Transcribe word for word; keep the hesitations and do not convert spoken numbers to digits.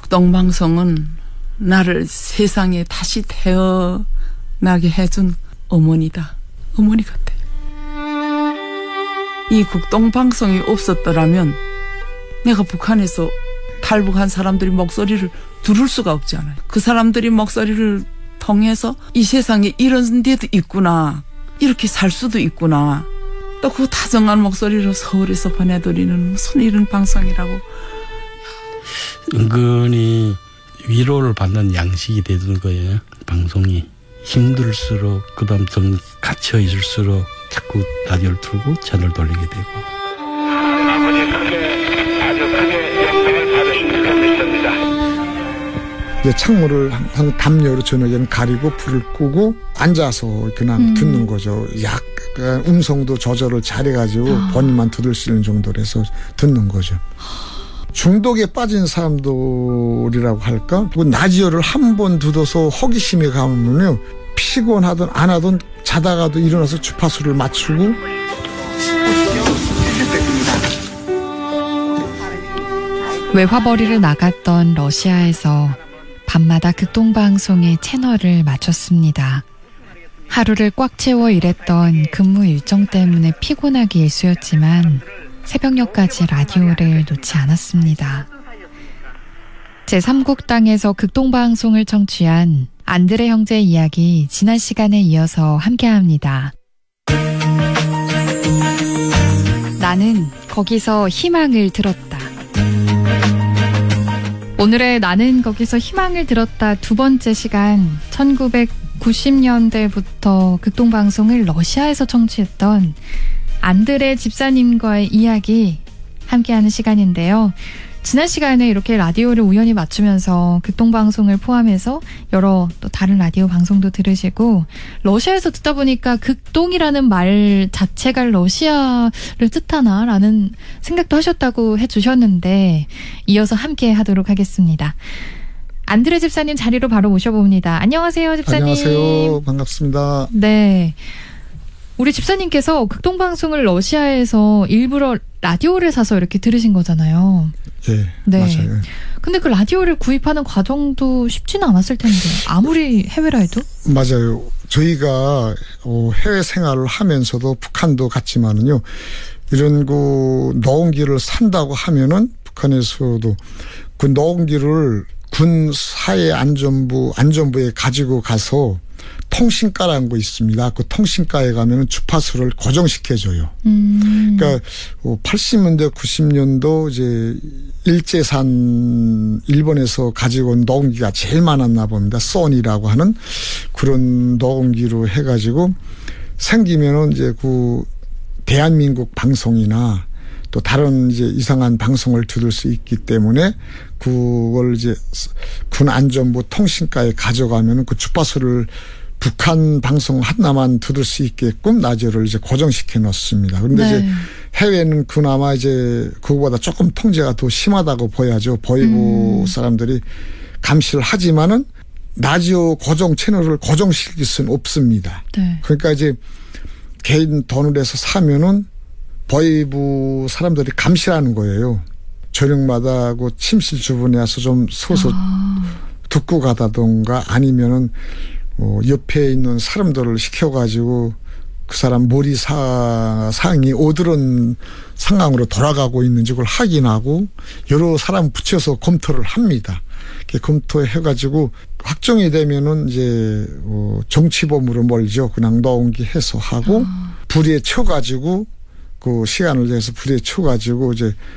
국동방송은 나를 세상에 다시 태어나게 해준 어머니다. 어머니 같아. 이 국동방송이 없었더라면 내가 북한에서 탈북한 사람들이 목소리를 들을 수가 없잖아요. 그 사람들이 목소리를 통해서 이 세상에 이런 데도 있구나, 이렇게 살 수도 있구나, 또 그 다정한 목소리로 서울에서 보내드리는 무슨 이런 방송이라고. 은근히 위로를 받는 양식이 되는 거예요. 방송이 힘들수록, 그 다음 좀 갇혀 있을수록 자꾸 라디오를 틀고 채널 돌리게 되고. 아버지 크게, 아주 크게 영광을 받으신 그 미션입니다. 이제 창문을 항상 담요로 저녁에는 가리고 불을 끄고 앉아서 그냥 음. 듣는 거죠. 약간 음성도 조절을 잘해가지고 아. 본인만 들을 수 있는 정도로 해서 듣는 거죠. 중독에 빠진 사람들이라고 할까? 라디오를 한 번 듣어서 호기심이 가면요, 피곤하든 안 하든 자다가도 일어나서 주파수를 맞추고. 외화벌이를 나갔던 러시아에서 밤마다 극동방송의 채널을 맞췄습니다. 하루를 꽉 채워 일했던 근무 일정 때문에 피곤하기 일쑤였지만 새벽녘까지 라디오를 놓지 않았습니다. 제삼국당에서 극동방송을 청취한 안드레 형제의 이야기, 지난 시간에 이어서 함께합니다. 나는 거기서 희망을 들었다. 오늘의 나는 거기서 희망을 들었다 두 번째 시간, 천구백구십 년대부터 극동방송을 러시아에서 청취했던 안드레 집사님과의 이야기 함께하는 시간인데요. 지난 시간에 이렇게 라디오를 우연히 맞추면서 극동방송을 포함해서 여러 또 다른 라디오 방송도 들으시고, 러시아에서 듣다 보니까 극동이라는 말 자체가 러시아를 뜻하나라는 생각도 하셨다고 해주셨는데, 이어서 함께 하도록 하겠습니다. 안드레 집사님 자리로 바로 모셔봅니다. 안녕하세요, 집사님. 안녕하세요. 반갑습니다. 네. 우리 집사님께서 극동방송을 러시아에서 일부러 라디오를 사서 이렇게 들으신 거잖아요. 네, 네. 맞아요. 근데 그 라디오를 구입하는 과정도 쉽지는 않았을 텐데, 아무리 해외라 해도? 맞아요. 저희가 해외 생활을 하면서도 북한도 갔지만은요, 이런 그 노원기를 산다고 하면은 북한에서도 그 노원기를 군 사회안전부 안전부에 가지고 가서 통신가라는 거 있습니다. 그 통신가에 가면은 주파수를 고정시켜줘요. 음. 그러니까 팔십 년대, 구십 년도 이제 일제산 일본에서 가지고 온 노원기가 제일 많았나 봅니다. 소니라고 하는 그런 노원기로 해가지고 생기면은 이제 그 대한민국 방송이나 또 다른 이제 이상한 방송을 들을 수 있기 때문에 그걸 이제 군 안전부 통신가에 가져가면은 그 주파수를 북한 방송 하나만 들을 수 있게끔 라디오를 이제 고정시켜 놓습니다. 그런데 네. 이제 해외는 그나마 이제 그거보다 조금 통제가 더 심하다고 보여야죠. 보이부 음. 사람들이 감시를 하지만은 라디오 고정 채널을 고정시킬 수는 없습니다. 네. 그러니까 이제 개인 돈을 내서 사면은 보이부 사람들이 감시하는 거예요. 저녁마다 그 침실 주변에 와서 좀 서서 아. 듣고 가다던가 아니면은 어, 옆에 있는 사람들을 시켜가지고 그 사람 머리 사, 상이 어두런 상황으로 돌아가고 있는지 그걸 확인하고 여러 사람 붙여서 검토를 합니다. 이렇게 검토해가지고 확정이 되면은 이제 어, 정치범으로 몰죠. 그냥 노원기 해소하고 아. 불에 쳐가지고 그 시간을 내서 불에 쳐가지고 이제